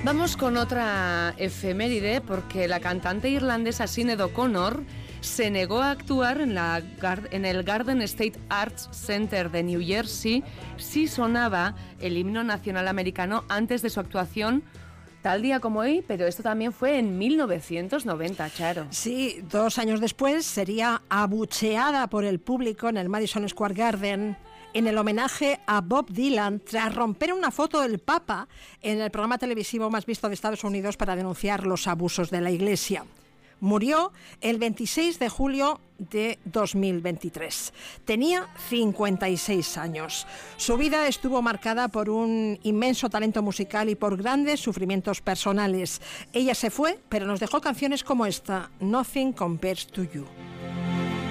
Vamos con otra efeméride porque la cantante irlandesa Sinéad O'Connor se negó a actuar en el Garden State Arts Center de New Jersey si sonaba el himno nacional americano antes de su actuación tal día como hoy, pero esto también fue en 1990, Charo. Sí, 2 años después sería abucheada por el público en el Madison Square Garden en el homenaje a Bob Dylan tras romper una foto del Papa en el programa televisivo más visto de Estados Unidos para denunciar los abusos de la Iglesia. Murió el 26 de julio de 2023. Tenía 56 años. Su vida estuvo marcada por un inmenso talento musical y por grandes sufrimientos personales. Ella se fue, pero nos dejó canciones como esta, Nothing Compares to You.